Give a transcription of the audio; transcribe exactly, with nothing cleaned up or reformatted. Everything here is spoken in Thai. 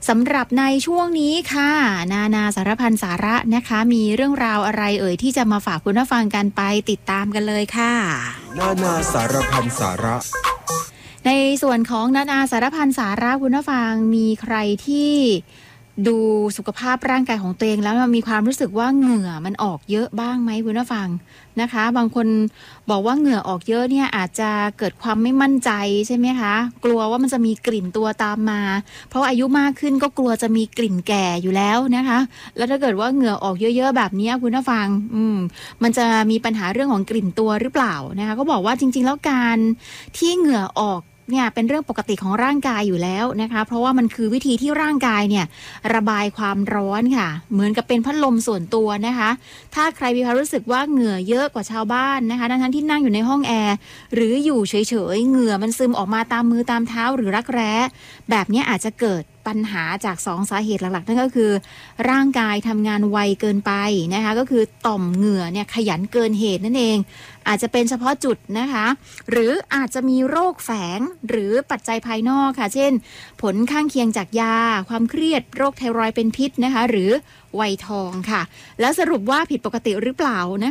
สำหรับในช่วงนี้ค่ะนานาสารพันสาระนะคะมีเรื่องราวอะไรเอ่ยที่จะมาฝากคุณผู้ฟังกันไปติดตามกันเลยค่ะนานาสารพันสาระในส่วนของนานาสารพันสาระคุณผู้ฟังมีใครที่ดูสุขภาพร่างกายของตัวเองแล้วมีความรู้สึกว่าเหงื่อมันออกเยอะบ้างไหมคุณผู้ฟังนะคะบางคนบอกว่าเหงื่อออกเยอะเนี่ยอาจจะเกิดความไม่มั่นใจใช่ไหมคะกลัวว่ามันจะมีกลิ่นตัวตามมาเพราะอายุมากขึ้นก็กลัวจะมีกลิ่นแก่อยู่แล้วนะคะแล้วถ้าเกิดว่าเหงื่อออกเยอะๆแบบนี้คุณผู้ฟังอืมมันจะมีปัญหาเรื่องของกลิ่นตัวหรือเปล่านะคะก็บอกว่าจริงๆแล้วการที่เหงื่อออกเนี่ยเป็นเรื่องปกติของร่างกายอยู่แล้วนะคะเพราะว่ามันคือวิธีที่ร่างกายเนี่ยระบายความร้อนค่ะเหมือนกับเป็นพัดลมส่วนตัวนะคะถ้าใครมีความรู้สึกว่าเหงื่อเยอะกว่าชาวบ้านนะคะทั้งที่นั่งอยู่ในห้องแอร์หรืออยู่เฉยๆเหงื่อมันซึมออกมาตามมือตามเท้าหรือรักแร้แบบนี้อาจจะเกิดปัญหาจากสองสาเหตุหลักๆนั่นก็คือร่างกายทำงานไวเกินไปนะคะก็คือต่อมเหงื่อเนี่ยขยันเกินเหตุนั่นเองอาจจะเป็นเฉพาะจุดนะคะหรืออาจจะมีโรคแฝงหรือปัจจัยภายนอกค่ะเช่นผลข้างเคียงจากยาความเครียดโรคไทรอยด์เป็นพิษนะคะหรือวัยทองค่ะแล้วสรุปว่าผิดปกติหรือเปล่านะคะ